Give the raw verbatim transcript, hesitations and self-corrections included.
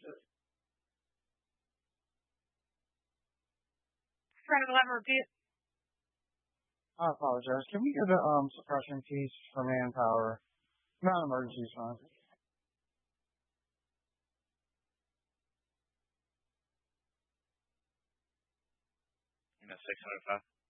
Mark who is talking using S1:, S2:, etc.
S1: seven eleven repeat.
S2: I apologize. Can we get a um suppression piece for manpower? Not emergency fine.
S3: You know, six hundred five.